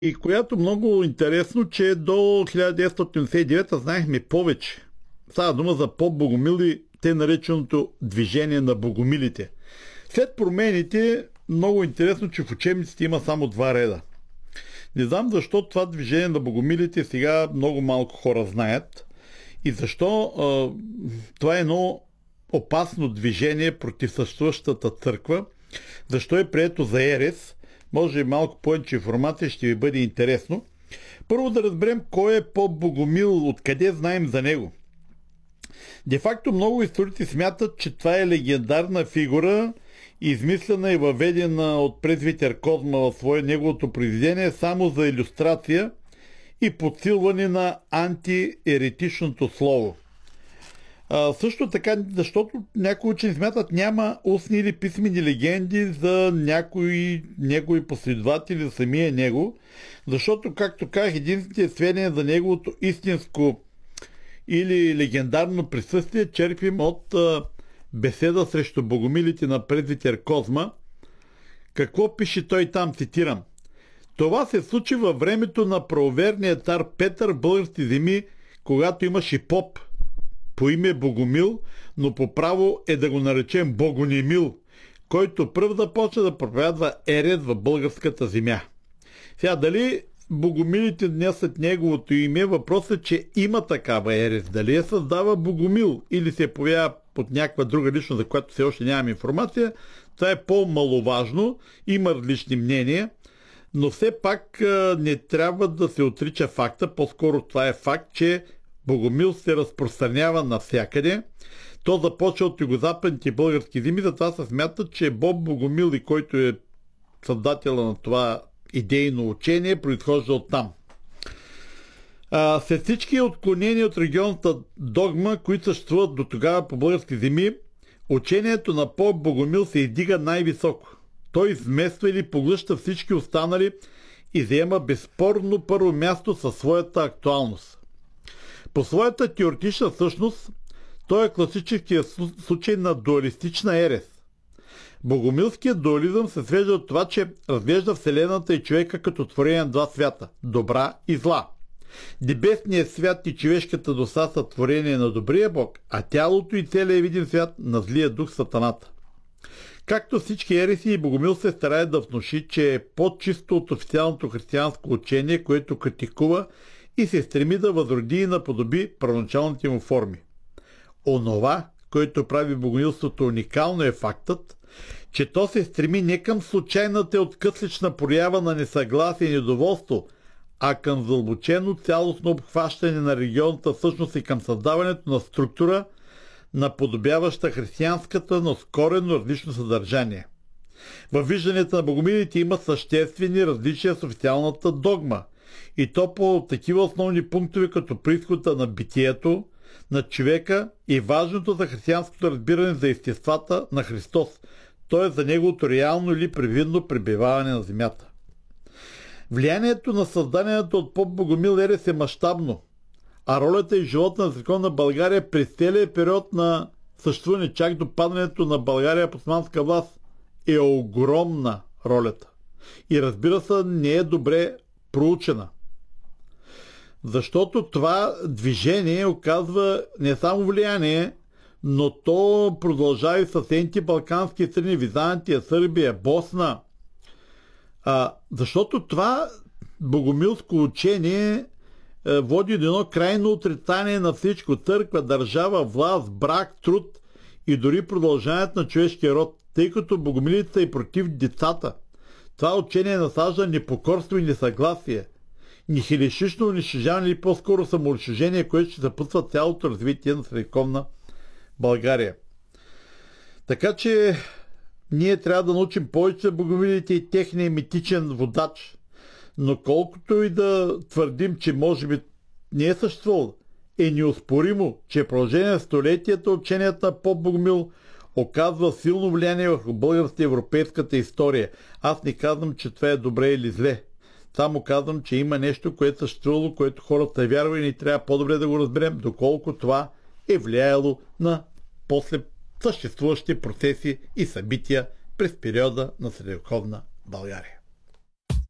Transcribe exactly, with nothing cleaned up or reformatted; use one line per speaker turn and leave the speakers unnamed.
и която много интересно, че до хиляда деветстотин осемдесет и девета знаехме повече. Става дума за по-богомили, те нареченото движение на богомилите. След промените, много интересно, че в учебниците има само два реда. Не знам защо това движение на богомилите сега много малко хора знаят и защо а, това е едно опасно движение против съществуващата църква, защо е прието за ерес. Може и малко повече информация, ще ви бъде интересно. Първо да разберем кой е по-богомил, откъде знаем за него. Де факто много историци смятат, че това е легендарна фигура, измислена и въведена от презвитер Козма в свое неговото произведение само за илюстрация и подсилване на антиеретичното слово. А, също така, защото някои учени смятат, няма устни или писмени легенди за някои негови последователи, за самия него, защото, както казах, единствените сведения за неговото истинско или легендарно присъствие черпим от а, беседа срещу богомилите на презвитер Козма. Какво пише той там, цитирам: „Това се случи във времето на правоверния цар Петър в български земи, когато имаше поп по име Богомил, но по право е да го наречем Богонемил, който пръв започна да проповядва ерес в българската земя.“ Сега, дали богомилите днес след неговото име, въпросът е, че има такава ерес. Дали я създава Богомил или се появява под някаква друга личност, за която все още нямам информация, това е по-маловажно, има различни мнения, но все пак не трябва да се отрича факта, по-скоро това е факт, че Богомил се разпространява навсякъде. То започва от югозападните български земи, затова се смята, че Боб Богомил, и който е създателя на това идейно учение, произхожда от там. А, след всички отклонения от регионната догма, които съществуват до тогава по български земи, учението на Поп Богомил се издига най-високо. Той измества или поглъща всички останали и заема безспорно първо място със своята актуалност. По своята теоретична същност, той е класическият случай на дуалистична ерес. Богомилският дуализъм се свежда от това, че разглежда Вселената и човека като творение на два свята – добра и зла. Небесният свят и човешката душа са творение на добрия Бог, а тялото и целият видим свят на злия дух Сатаната. Както всички ереси, Богомил се старае да внуши, че е по-чисто от официалното християнско учение, което критикува и се стреми да възроди и наподоби първоначалните му форми. Онова, което прави богомилството уникално, е фактът, че то се стреми не към случайната откъслична проява на несъгласие и недоволство, а към задълбочено цялостно обхващане на регионната същност и към създаването на структура, наподобяваща християнската, но с коренно различно съдържание. Във вижданията на богомилите има съществени различия с официалната догма, и то по такива основни пунктове, като произхода на битието на човека и важното за християнското разбиране за естествата на Христос, т.е. за неговото реално или привидно пребиваване на земята. Влиянието на създанието от поп Богомил ерес е мащабно, а ролята и живота на църковна България през целия период на съществуване, чак до падането на България под османска власт, е огромна ролята. И разбира се, не е добре проучена. Защото това движение оказва не само влияние, но то продължава и съседните балкански страни, Византия, Сърбия, Босна. А, защото това богомилско учение е, води до едно крайно отрицание на всичко: църква, държава, власт, брак, труд и дори продължаването на човешкия род, тъй като богомилите са и против децата. Това учение насажда непокорство и несъгласие, нихилистично унищожаване или по-скоро самоунищожение, което ще съпътства цялото развитие на средновековна България. Така че ние трябва да научим повече за богомилите и техния митичен водач, но колкото и да твърдим, че може би не е съществувал, е неоспоримо, че в продължение на столетията учението на поп Богомил оказва силно влияние върху българската и европейската история. Аз не казвам, че това е добре или зле. Само казвам, че има нещо, което е съществувало, което хората вярват и ни трябва по-добре да го разберем, доколко това е влияло на после съществуващи процеси и събития през периода на средновековна България.